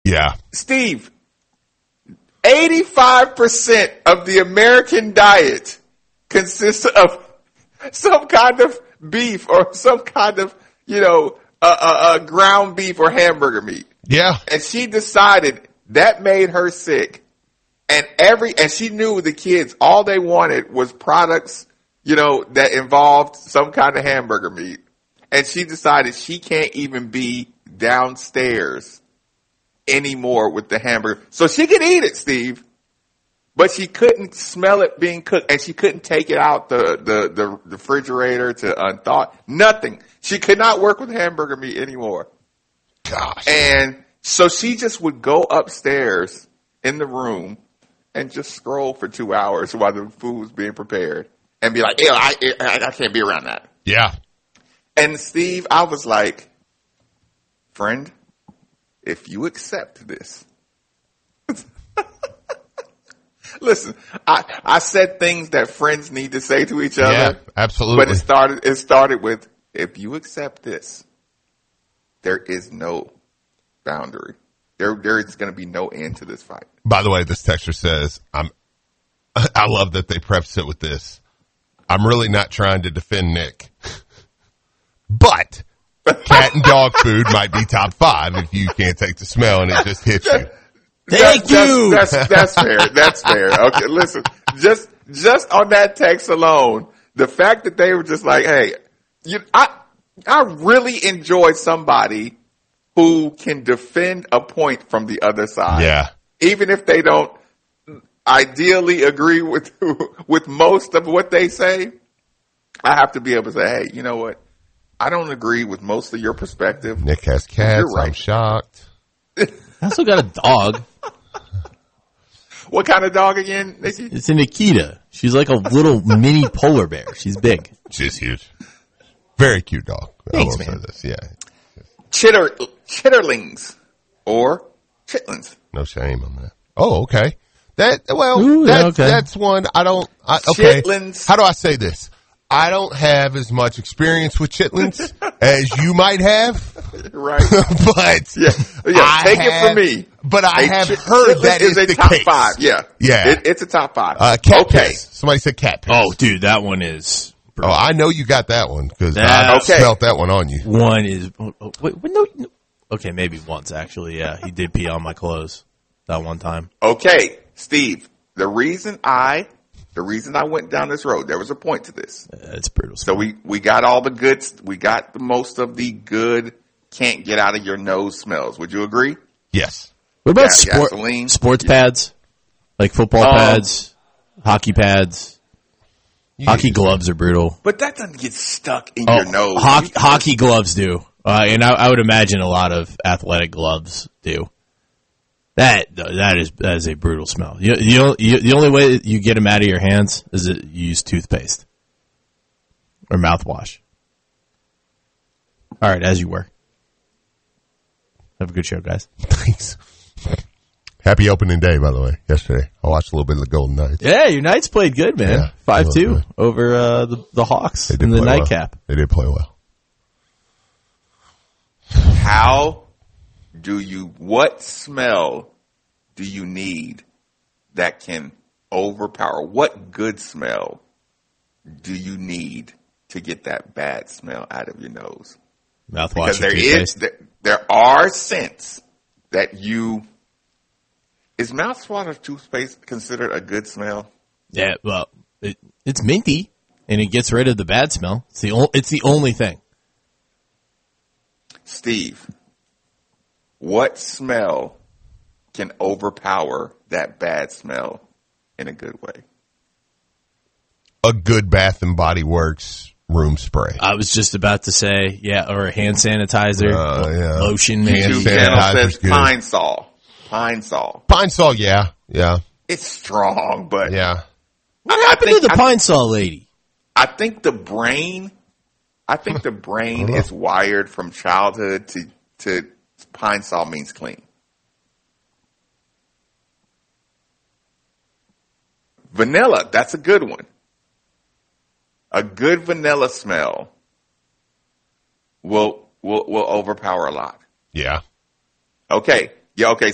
Yeah. Steve, 85% of the American diet consists of some kind of beef or some kind of, ground beef or hamburger meat. Yeah. And she decided that made her sick. And she knew the kids, all they wanted was products, that involved some kind of hamburger meat. And she decided she can't even be downstairs anymore with the hamburger. So she could eat it, Steve, but she couldn't smell it being cooked, and she couldn't take it out the refrigerator to unthaw. Nothing. She could not work with hamburger meat anymore. Gosh. And so she just would go upstairs in the room and just scroll for 2 hours while the food was being prepared and be like, I can't be around that. Yeah. And Steve, I was like, friend, if you accept this, listen, I said things that friends need to say to each other. Yeah, absolutely. But it started with, if you accept this, there is no boundary. There is going to be no end to this fight. By the way, this texter says, I love that they preface it with this. I'm really not trying to defend Nick, but cat and dog food might be top 5 if you can't take the smell and it just hits you. Thank you. That's fair. That's fair. Okay, listen, just on that text alone, the fact that they were just like, hey, I really enjoy somebody who can defend a point from the other side. Yeah. Even if they don't ideally agree with most of what they say, I have to be able to say, hey, you know what? I don't agree with most of your perspective. Nick has cats. You're right. I'm shocked. I also got a dog. What kind of dog again, Nikki? It's a Nikita. She's like a little mini polar bear. She's big. She's huge. Very cute dog. Thanks, I will man. say this. Yeah. Chitterlings or chitlins. No shame on that. Oh, okay. That's one I don't, okay. Chitlins. How do I say this? I don't have as much experience with chitlins as you might have. Right. But take it from me. But I have heard that is the top case. 5. Yeah. Yeah. It's a top 5. Cat okay. piss. Somebody said cat piss. Oh, dude, that one is. Oh, I know you got that one because That- I Okay. smelt that one on you. One is. Wait, no. Okay, maybe once actually. Yeah, he did pee on my clothes that one time. Okay, Steve, the reason I went down this road, there was a point to this. It's brutal. So we got all the goods, we got the most of the good, can't get out of your nose smells. Would you agree? Yes. What about Gasoline. sports pads? Like football pads, hockey pads. Hockey gloves are brutal. But that doesn't get stuck in your nose. Hockey gloves do. And I would imagine a lot of athletic gloves do. That is a brutal smell. The only way you get them out of your hands is that you use toothpaste or mouthwash. All right, as you were. Have a good show, guys. Thanks. Happy opening day, by the way, yesterday. I watched a little bit of the Golden Knights. Yeah, your Knights played good, man. Yeah, 5-2 over the Hawks in the nightcap. Well. They did play well. What smell do you need that can overpower? What good smell do you need to get that bad smell out of your nose? Mouthwash. Because there are scents that is mouthwash or toothpaste considered a good smell? Yeah, well, it's minty and it gets rid of the bad smell. It's the only thing. Steve, what smell can overpower that bad smell in a good way? A good Bath and Body Works room spray. I was just about to say, or a hand sanitizer, lotion, maybe. Hand Channel sanitizer's says good. Pine Sol. Pine Sol, yeah. it's strong, but Yeah. What happened to the Pine Sol lady? I think the brain is wired from childhood to Pine Sol means clean. Vanilla, that's a good one. A good vanilla smell will overpower a lot. Yeah. Okay. Yeah, okay.